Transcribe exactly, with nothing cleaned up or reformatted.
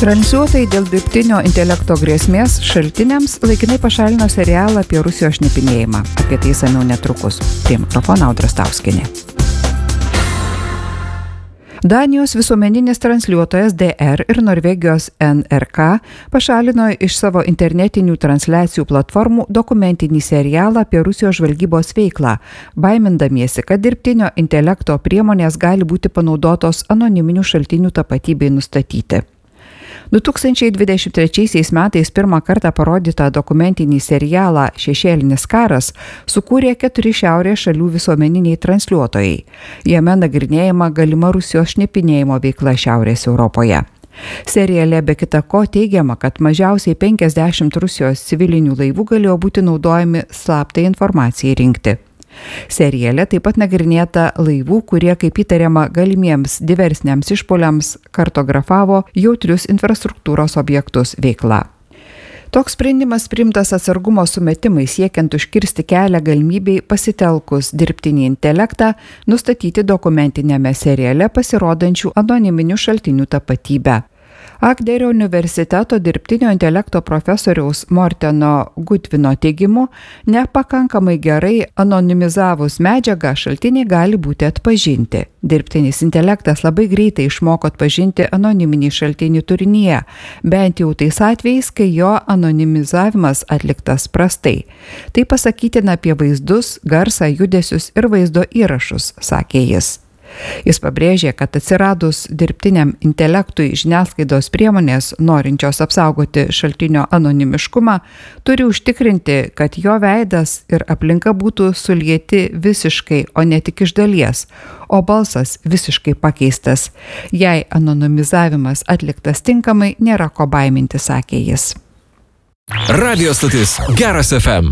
Transliuotojai dėl dirbtinio intelekto grėsmės šaltiniams laikinai pašalino serialą apie Rusijos šnipinėjimą. Apie tai išsamiau netrukus. Prie mikrofono Audra Stauskienė. Danijos visuomeninis transliuotojas D R ir Norvegijos N R K pašalino iš savo internetinių transliacijų platformų dokumentinį serialą apie Rusijos žvalgybos veiklą, baimindamiesi, kad dirbtinio intelekto priemonės gali būti panaudotos anoniminių šaltinių tapatybei nustatyti. du tūkstančiai dvidešimt trečiaisiais metais pirmą kartą parodytą dokumentinį serialą Šešėlinis karas sukūrė keturi šiaurės šalių visuomeniniai transliuotojai. Jame nagrinėjama galima Rusijos šnipinėjimo veikla Šiaurės Europoje. Seriale be kita ko teigiama, kad mažiausiai penkiasdešimt Rusijos civilinių laivų galėjo būti naudojami slaptai informacijai rinkti. Seriale taip pat nagrinėta laivų, kurie, kaip įtariama, galimiems diversiniams išpuoliams kartografavo jautrius infrastruktūros objektus veikla. Toks sprendimas priimtas atsargumo sumetimai siekiant užkirsti kelią galimybei pasitelkus dirbtinį intelektą nustatyti dokumentinėme seriale pasirodančių anoniminių šaltinių tapatybę. Agderio universiteto dirbtinio intelekto profesoriaus Morteno Gutvino teigimu, nepakankamai gerai anonimizavus medžiagą šaltiniai gali būti atpažinti. Dirbtinis intelektas labai greitai išmoko atpažinti anoniminį šaltinį turinyje, bent jau tais atvejais, kai jo anonimizavimas atliktas prastai. Tai pasakytina apie vaizdus, garsą, judesius ir vaizdo įrašus, sakė jis. Jis pabrėžė, kad atsiradus dirbtiniam intelektui žiniasklaidos priemonės, norinčios apsaugoti šaltinio anonimiškumą, turi užtikrinti, kad jo veidas ir aplinka būtų sulieti visiškai, o ne tik iš dalies, o balsas visiškai pakeistas. Jei anonimizavimas atliktas tinkamai, nėra ko baiminti, sakė jis. Radio stotis Geras F M.